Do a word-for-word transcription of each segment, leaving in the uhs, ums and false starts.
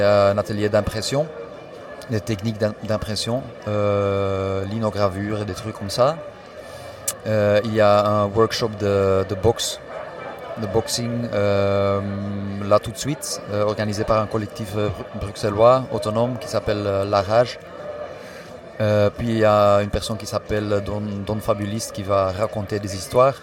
Il y a un atelier d'impression, des techniques d'impression, euh, linogravure et des trucs comme ça. Euh, il y a un workshop de, de boxe, de boxing, euh, là tout de suite, euh, organisé par un collectif bruxellois autonome qui s'appelle euh, La Rage. Euh, puis il y a une personne qui s'appelle Don, Don Fabuliste qui va raconter des histoires.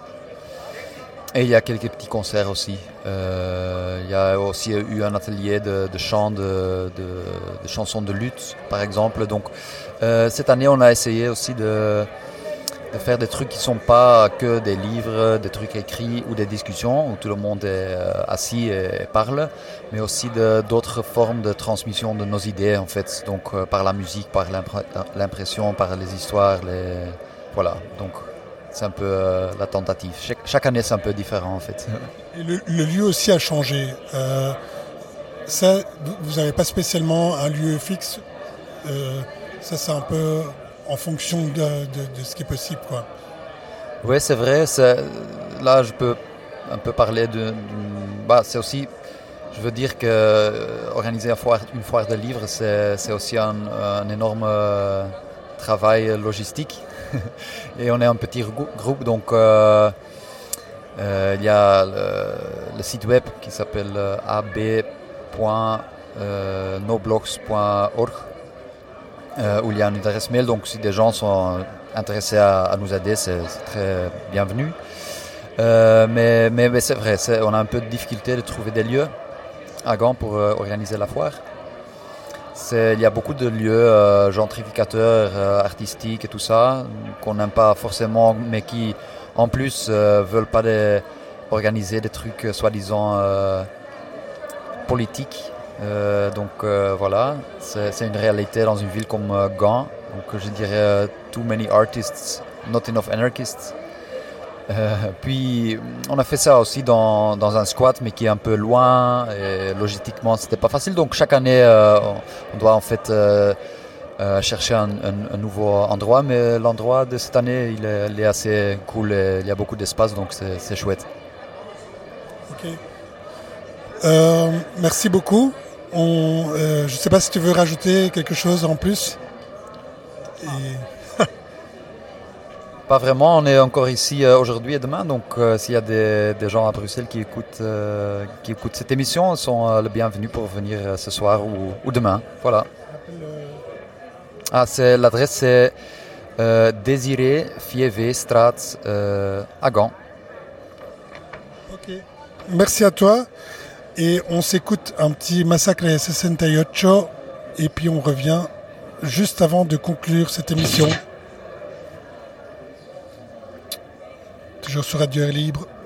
Et il y a quelques petits concerts aussi. Euh, il y a aussi eu un atelier de, de chant, de, de, de chansons de lutte, par exemple. Donc euh, cette année, on a essayé aussi de, de faire des trucs qui ne sont pas que des livres, des trucs écrits ou des discussions où tout le monde est euh, assis et parle, mais aussi de, d'autres formes de transmission de nos idées, en fait. Donc euh, par la musique, par l'impression, par les histoires, les... voilà. Donc c'est un peu euh, la tentative. Chaque, chaque année, c'est un peu différent, en fait. Et le, le lieu aussi a changé. Euh, ça, vous n'avez pas spécialement un lieu fixe. Euh, ça, c'est un peu en fonction de, de, de ce qui est possible, quoi. Oui, c'est vrai. C'est, là, je peux un peu parler de... de bah, c'est aussi... Je veux dire que euh, organiser une foire, une foire de livres, c'est, c'est aussi un, un énorme euh, travail logistique. Et on est un petit groupe, donc euh, euh, il y a le, le site web qui s'appelle euh, a b point noblogs point org euh, où il y a une adresse mail, donc si des gens sont intéressés à, à nous aider, c'est, c'est très bienvenu. Euh, mais, mais, mais c'est vrai, c'est, on a un peu de difficulté de trouver des lieux à Gand pour euh, organiser la foire. C'est, il y a beaucoup de lieux euh, gentrificateurs, euh, artistiques et tout ça, qu'on n'aime pas forcément, mais qui en plus euh, veulent pas des, organiser des trucs euh, soi-disant euh, politiques. Euh, donc euh, voilà, c'est, c'est une réalité dans une ville comme euh, Gand. Donc je dirais euh, too many artists, not enough anarchists. Euh, puis on a fait ça aussi dans, dans un squat, mais qui est un peu loin et logistiquement c'était pas facile. Donc chaque année euh, on doit en fait euh, euh, chercher un, un, un nouveau endroit, mais l'endroit de cette année il est, il est assez cool et il y a beaucoup d'espace, donc c'est, c'est chouette. Ok. Euh, merci beaucoup. On, euh, je ne sais pas si tu veux rajouter quelque chose en plus. Et... Pas vraiment, on est encore ici euh, aujourd'hui et demain, donc euh, s'il y a des, des gens à Bruxelles qui écoutent, euh, qui écoutent cette émission, ils sont euh, les bienvenus pour venir euh, ce soir ou, ou demain. Voilà. Ah, c'est, l'adresse c'est euh, Désiré Fievé Straat euh, à Gand. Ok. Merci à toi. Et on s'écoute un petit Massacre soixante-dix-huit et puis on revient juste avant de conclure cette émission. Toujours sur Radio Air Libre.